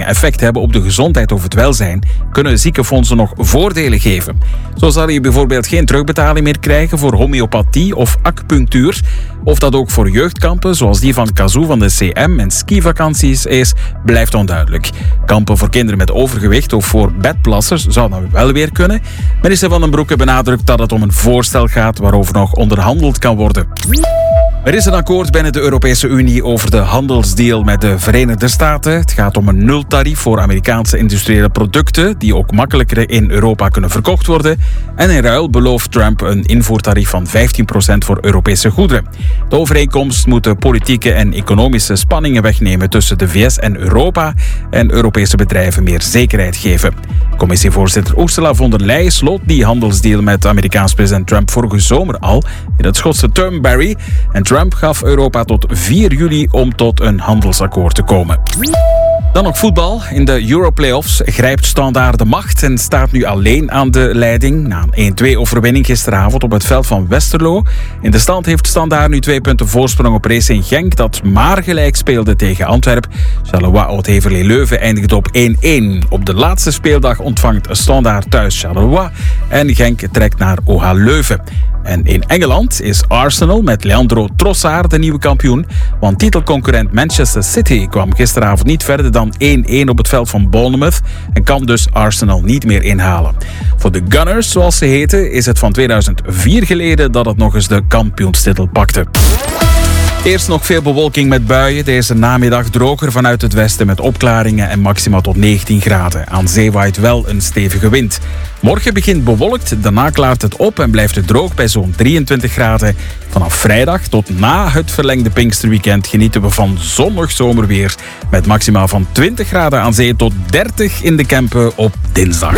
dingen effect hebben op de gezondheid of het welzijn, kunnen ziekenfondsen nog voordelen geven. Zo zal je bijvoorbeeld geen terugbetaling meer krijgen voor homeopathie of acupunctuur. Of dat ook voor jeugdkampen, zoals die van Kazoo van de CM en skivakanties is, blijft onduidelijk. Kampen voor kinderen met overgewicht of voor bedplassers zou dan wel weer kunnen. Minister Van den Broeke benadrukt dat het om een voorstel gaat waarover nog onderhandeld kan worden. Er is een akkoord binnen de Europese Unie over de handelsdeal met de Verenigde Staten. Het gaat om een nultarief voor Amerikaanse industriële producten die ook makkelijker in Europa kunnen verkocht worden. En in ruil belooft Trump een invoertarief van 15% voor Europese goederen. De overeenkomst moet de politieke en economische spanningen wegnemen tussen de VS en Europa en Europese bedrijven meer zekerheid geven. Commissievoorzitter Ursula von der Leyen sloot die handelsdeal met Amerikaans president Trump vorige zomer al in het Schotse Turnberry. En Trump gaf Europa tot 4 juli om tot een handelsakkoord te komen. Dan nog voetbal. In de Europlayoffs grijpt Standaard de macht en staat nu alleen aan de leiding na een 1-2-overwinning gisteravond op het veld van Westerlo. In de stand heeft Standaard nu 2 punten voorsprong op Racing Genk, dat maar gelijk speelde tegen Antwerp. Charleroi Oud-Heverlee Leuven eindigde op 1-1. Op de laatste speeldag ontvangt Standaard thuis Charleroi en Genk trekt naar OH Leuven. En in Engeland is Arsenal met Leandro Trossard de nieuwe kampioen. Want titelconcurrent Manchester City kwam gisteravond niet verder dan 1-1 op het veld van Bournemouth en kan dus Arsenal niet meer inhalen. Voor de Gunners, zoals ze heten, is het van 2004 geleden dat het nog eens de kampioenstitel pakte. Eerst nog veel bewolking met buien. Deze namiddag droger vanuit het westen met opklaringen en maximaal tot 19 graden. Aan zee waait wel een stevige wind. Morgen begint bewolkt, daarna klaart het op en blijft het droog bij zo'n 23 graden. Vanaf vrijdag tot na het verlengde Pinksterweekend genieten we van zonnig zomerweer. Met maximaal van 20 graden aan zee tot 30 in de Kempen op dinsdag.